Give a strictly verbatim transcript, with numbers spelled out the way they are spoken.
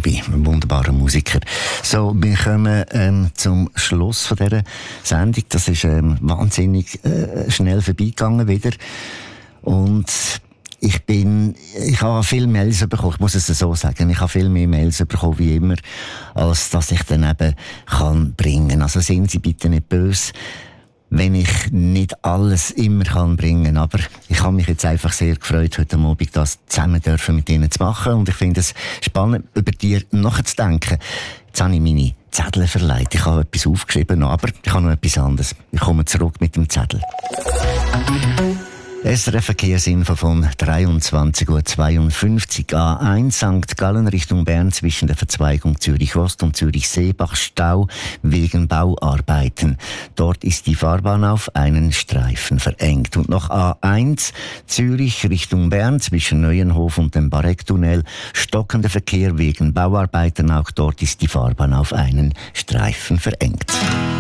Jacobi, ein wunderbarer Musiker. So, wir kommen ähm, zum Schluss von dieser Sendung. Das ist ähm, wahnsinnig äh, schnell vorbeigegangen wieder. Und ich bin, ich habe viele Mails bekommen, ich muss es so sagen, ich habe viel mehr Mails bekommen wie immer, als dass ich dann eben kann bringen. Also sind Sie bitte nicht böse, wenn ich nicht alles immer kann bringen, aber ich habe mich jetzt einfach sehr gefreut, heute Abend das zusammen dürfen mit Ihnen zu machen, und ich finde es spannend, über dir nachzudenken. Jetzt habe ich meine Zettel verleiht, ich habe etwas aufgeschrieben, aber ich habe noch etwas anderes. Ich komme zurück mit dem Zettel. S R F-Verkehrsinfo von dreiundzwanzig Uhr zweiundfünfzig. A eins Sankt Gallen Richtung Bern zwischen der Verzweigung Zürich-Ost und Zürich-Seebach Stau wegen Bauarbeiten. Dort ist die Fahrbahn auf einen Streifen verengt. Und noch A eins Zürich Richtung Bern zwischen Neuenhof und dem Barecktunnel stockender Verkehr wegen Bauarbeiten. Auch dort ist die Fahrbahn auf einen Streifen verengt.